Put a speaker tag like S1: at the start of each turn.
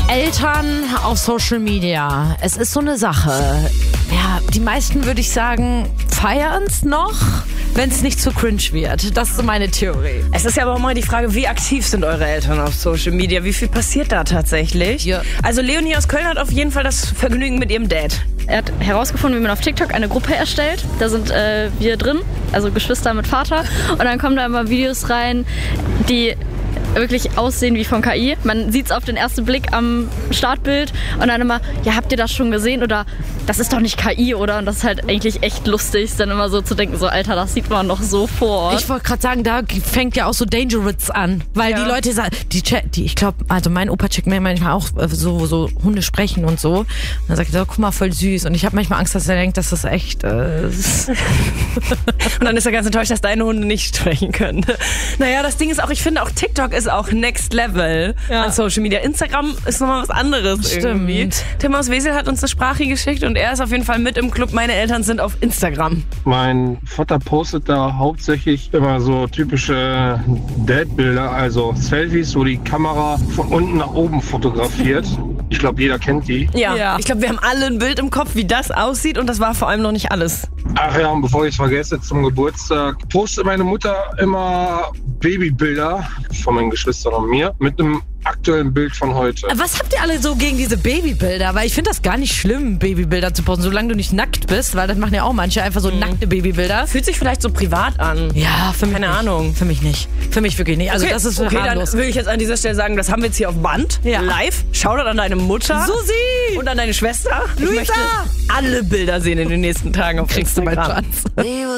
S1: Eltern auf Social Media. Es ist so eine Sache. Ja, die meisten, würde ich sagen, feiern es noch, wenn es nicht zu cringe wird. Das ist so meine Theorie.
S2: Es ist ja aber auch mal die Frage, wie aktiv sind eure Eltern auf Social Media? Wie viel passiert da tatsächlich?
S1: Ja.
S2: Also Leonie aus Köln hat auf jeden Fall das Vergnügen mit ihrem Dad.
S3: Er hat herausgefunden, wie man auf TikTok eine Gruppe erstellt. Da sind wir drin, also Geschwister mit Vater. Und dann kommen da immer Videos rein, die wirklich aussehen wie von KI. Man sieht es auf den ersten Blick am Startbild und dann immer, ja, habt ihr das schon gesehen? Oder das ist doch nicht KI, oder? Und das ist halt eigentlich echt lustig, dann immer so zu denken, so Alter, das sieht man noch sofort.
S1: Ich wollte gerade sagen, da fängt ja auch so Dangerous an, weil die Leute sagen, ich glaube, also mein Opa checkt mir manchmal auch so Hunde sprechen und so. Und dann sagt er, guck mal, voll süß. Und ich habe manchmal Angst, dass er denkt, dass das echt ist.
S2: Und dann ist er ganz enttäuscht, dass deine Hunde nicht sprechen können. Naja, das Ding ist auch, ich finde auch TikTok ist auch Next Level an Social Media. Instagram ist nochmal was anderes irgendwie. Tim aus Wesel hat uns eine Sprache geschickt und er ist auf jeden Fall mit im Club. Meine Eltern sind auf Instagram.
S4: Mein Vater postet da hauptsächlich immer so typische Dad-Bilder, also Selfies, wo die Kamera von unten nach oben fotografiert. Ich glaube, jeder kennt die.
S2: Ja. Ich glaube, wir haben alle ein Bild im Kopf, wie das aussieht, und das war vor allem noch nicht alles.
S4: Ach ja, und bevor ich es vergesse, zum Geburtstag postet meine Mutter immer Babybilder von meinen Geschwistern und mir mit einem aktuellen Bild von heute.
S1: Was habt ihr alle so gegen diese Babybilder? Weil ich finde das gar nicht schlimm, Babybilder zu posten, solange du nicht nackt bist, weil das machen ja auch manche, einfach so nackte Babybilder.
S2: Fühlt sich vielleicht so privat an.
S1: Ja, für mich
S2: Keine
S1: nicht.
S2: Ahnung.
S1: Für mich nicht. Für mich wirklich nicht. Also das ist
S2: okay,
S1: harmlos.
S2: dann will ich jetzt an dieser Stelle sagen, das haben wir jetzt hier auf Band, live. Shoutout an deine Mutter.
S1: Susi!
S2: Und an deine Schwester.
S1: Luisa!
S2: Ich möchte alle Bilder sehen in den nächsten Tagen auf
S1: Kriegst du
S2: Instagram.
S1: meinen Schatz.